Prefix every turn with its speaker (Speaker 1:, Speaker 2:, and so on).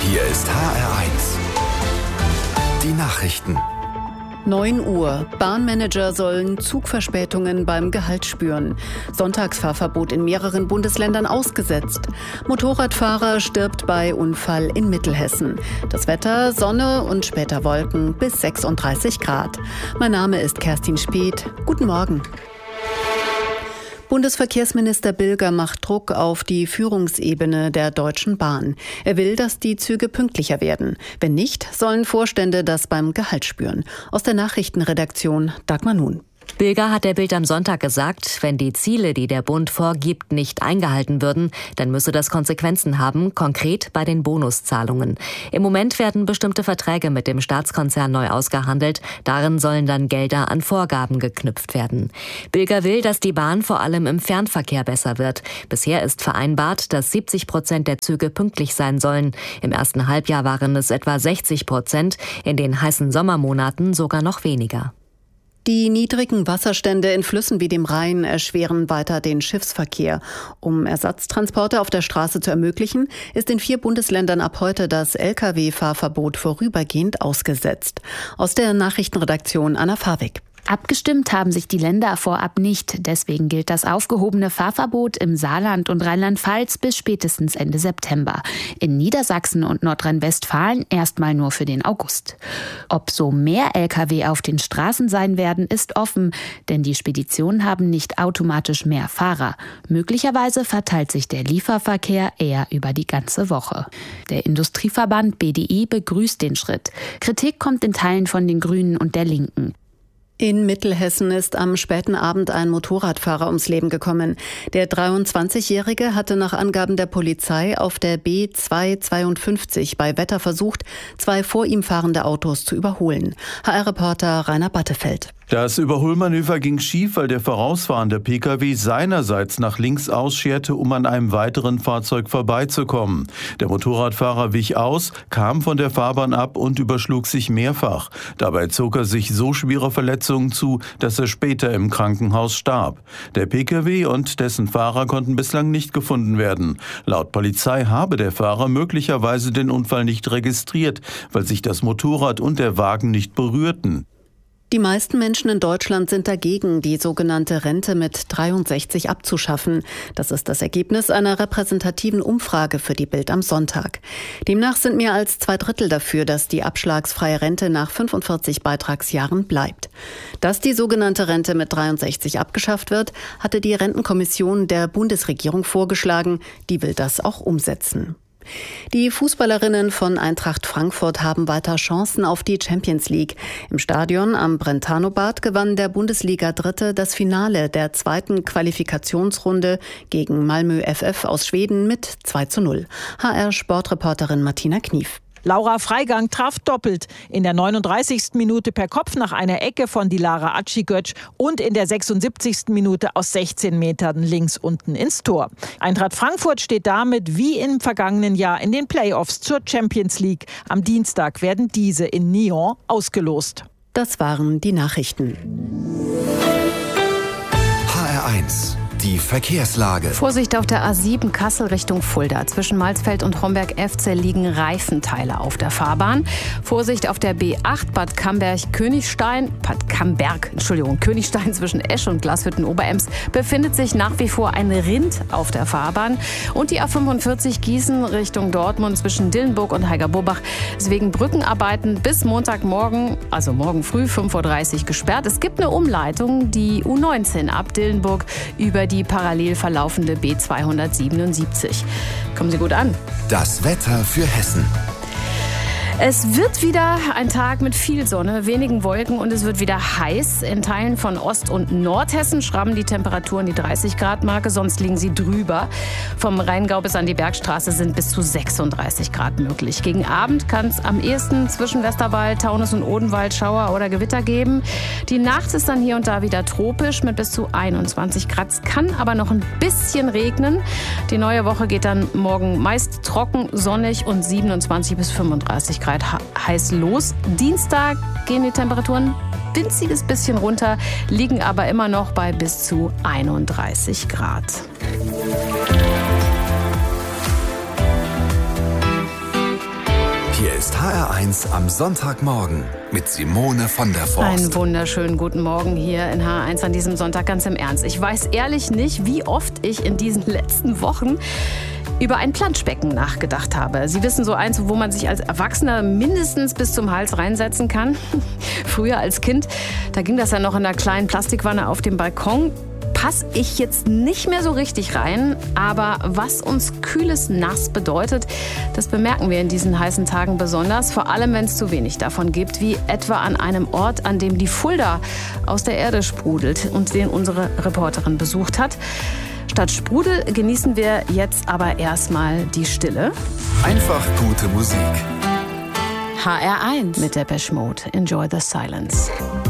Speaker 1: Hier ist HR1. Die Nachrichten.
Speaker 2: 9 Uhr. Bahnmanager sollen Zugverspätungen beim Gehalt spüren. Sonntagsfahrverbot in mehreren Bundesländern ausgesetzt. Motorradfahrer stirbt bei Unfall in Mittelhessen. Das Wetter, Sonne und später Wolken bis 36 Grad. Mein Name ist Kerstin Speth. Guten Morgen. Bundesverkehrsminister Bilger macht Druck auf die Führungsebene der Deutschen Bahn. Er will, dass die Züge pünktlicher werden. Wenn nicht, sollen Vorstände das beim Gehalt spüren. Aus der Nachrichtenredaktion Dagmar Nun.
Speaker 3: Bilger hat der Bild am Sonntag gesagt, wenn die Ziele, die der Bund vorgibt, nicht eingehalten würden, dann müsse das Konsequenzen haben, konkret bei den Bonuszahlungen. Im Moment werden bestimmte Verträge mit dem Staatskonzern neu ausgehandelt. Darin sollen dann Gelder an Vorgaben geknüpft werden. Bilger will, dass die Bahn vor allem im Fernverkehr besser wird. Bisher ist vereinbart, dass 70% der Züge pünktlich sein sollen. Im ersten Halbjahr waren es etwa 60%, in den heißen Sommermonaten sogar noch weniger.
Speaker 2: Die niedrigen Wasserstände in Flüssen wie dem Rhein erschweren weiter den Schiffsverkehr. Um Ersatztransporte auf der Straße zu ermöglichen, ist in 4 Bundesländern ab heute das Lkw-Fahrverbot vorübergehend ausgesetzt. Aus der Nachrichtenredaktion Anna Farwig.
Speaker 4: Abgestimmt haben sich die Länder vorab nicht. Deswegen gilt das aufgehobene Fahrverbot im Saarland und Rheinland-Pfalz bis spätestens Ende September. In Niedersachsen und Nordrhein-Westfalen erstmal nur für den August. Ob so mehr Lkw auf den Straßen sein werden, ist offen, denn die Speditionen haben nicht automatisch mehr Fahrer. Möglicherweise verteilt sich der Lieferverkehr eher über die ganze Woche. Der Industrieverband BDI begrüßt den Schritt. Kritik kommt in Teilen von den Grünen und der Linken.
Speaker 2: In Mittelhessen ist am späten Abend ein Motorradfahrer ums Leben gekommen. Der 23-Jährige hatte nach Angaben der Polizei auf der B252 bei Wetter versucht, 2 vor ihm fahrende Autos zu überholen. HR-Reporter Rainer Battefeld.
Speaker 5: Das Überholmanöver ging schief, weil der vorausfahrende Pkw seinerseits nach links ausscherte, um an einem weiteren Fahrzeug vorbeizukommen. Der Motorradfahrer wich aus, kam von der Fahrbahn ab und überschlug sich mehrfach. Dabei zog er sich so schwere Verletzungen zu, dass er später im Krankenhaus starb. Der Pkw und dessen Fahrer konnten bislang nicht gefunden werden. Laut Polizei habe der Fahrer möglicherweise den Unfall nicht registriert, weil sich das Motorrad und der Wagen nicht berührten.
Speaker 2: Die meisten Menschen in Deutschland sind dagegen, die sogenannte Rente mit 63 abzuschaffen. Das ist das Ergebnis einer repräsentativen Umfrage für die Bild am Sonntag. Demnach sind mehr als 2/3 dafür, dass die abschlagsfreie Rente nach 45 Beitragsjahren bleibt. Dass die sogenannte Rente mit 63 abgeschafft wird, hatte die Rentenkommission der Bundesregierung vorgeschlagen. Die will das auch umsetzen. Die Fußballerinnen von Eintracht Frankfurt haben weiter Chancen auf die Champions League. Im Stadion am Brentano-Bad gewann der Bundesliga-Dritte das Finale der 2. Qualifikationsrunde gegen Malmö FF aus Schweden mit 2:0. HR-Sportreporterin Martina Knief.
Speaker 6: Laura Freigang traf doppelt. In der 39. Minute per Kopf nach einer Ecke von Dilara Acigöc und in der 76. Minute aus 16 Metern links unten ins Tor. Eintracht Frankfurt steht damit wie im vergangenen Jahr in den Playoffs zur Champions League. Am Dienstag werden diese in Nyon ausgelost.
Speaker 2: Das waren die Nachrichten.
Speaker 1: HR1. Die Verkehrslage.
Speaker 4: Vorsicht auf der A7 Kassel Richtung Fulda. Zwischen Malsfeld und Homberg-Efze liegen Reifenteile auf der Fahrbahn. Vorsicht auf der B8 Bad Camberg-Königstein zwischen Esch und Glashütten-Oberems befindet sich nach wie vor ein Rind auf der Fahrbahn. Und die A45 Gießen Richtung Dortmund zwischen Dillenburg und Heiger-Burbach ist wegen Brückenarbeiten bis Montagmorgen, also morgen früh 5:30 Uhr gesperrt. Es gibt eine Umleitung, die U19 ab Dillenburg über die parallel verlaufende B277. Kommen Sie gut an.
Speaker 1: Das Wetter für Hessen.
Speaker 4: Es wird wieder ein Tag mit viel Sonne, wenigen Wolken und es wird wieder heiß. In Teilen von Ost- und Nordhessen schrammen die Temperaturen die 30-Grad-Marke, sonst liegen sie drüber. Vom Rheingau bis an die Bergstraße sind bis zu 36 Grad möglich. Gegen Abend kann es am ehesten zwischen Westerwald, Taunus und Odenwald Schauer oder Gewitter geben. Die Nacht ist dann hier und da wieder tropisch mit bis zu 21 Grad. Es kann aber noch ein bisschen regnen. Die neue Woche geht dann morgen meist trocken, sonnig und 27 bis 35 Grad heiß los. Dienstag gehen die Temperaturen winziges bisschen runter, liegen aber immer noch bei bis zu 31 Grad.
Speaker 1: HR1 am Sonntagmorgen mit Simone von der Forst.
Speaker 4: Einen wunderschönen guten Morgen hier in HR1 an diesem Sonntag, ganz im Ernst. Ich weiß ehrlich nicht, wie oft ich in diesen letzten Wochen über ein Planschbecken nachgedacht habe. Sie wissen, so eins, wo man sich als Erwachsener mindestens bis zum Hals reinsetzen kann. Früher als Kind, da ging das ja noch in einer kleinen Plastikwanne auf dem Balkon. Passe ich jetzt nicht mehr so richtig rein, aber was uns kühles Nass bedeutet, das bemerken wir in diesen heißen Tagen besonders, vor allem wenn es zu wenig davon gibt, wie etwa an einem Ort, an dem die Fulda aus der Erde sprudelt und den unsere Reporterin besucht hat. Statt Sprudel genießen wir jetzt aber erstmal die Stille.
Speaker 1: Einfach gute Musik.
Speaker 4: HR1 mit Depeche Mode. Enjoy the silence.